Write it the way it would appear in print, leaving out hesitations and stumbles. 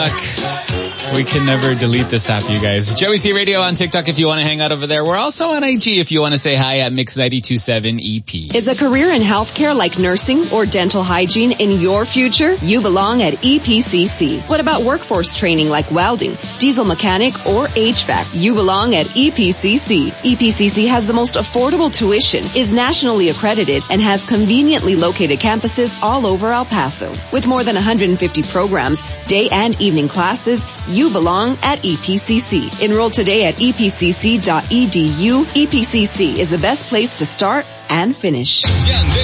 We can never delete this app, you guys. Joey C Radio on TikTok if you want to hang out over there. We're also on IG if you want to say hi at Mix927 EP. Is a career in healthcare like nursing or dental hygiene in your future? You belong at EPCC. What about workforce training like welding, diesel mechanic, or HVAC? You belong at EPCC. EPCC has the most affordable tuition, is nationally accredited, and has conveniently located campuses all over El Paso. With more than 150 programs, day and evening classes, you belong at EPCC. Enroll today at epcc.edu. EPCC is the best place to start and finish.